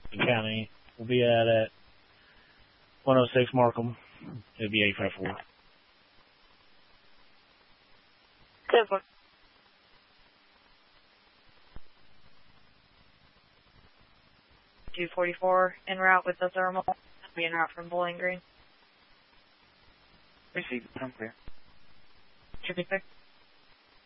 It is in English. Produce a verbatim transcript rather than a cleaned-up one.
County. We'll be at, at one oh six Markham. It'll be eight five four. Good one. two forty-four en route with the thermal. Be en route from Bowling Green. Received. I'm clear. Should be fixed.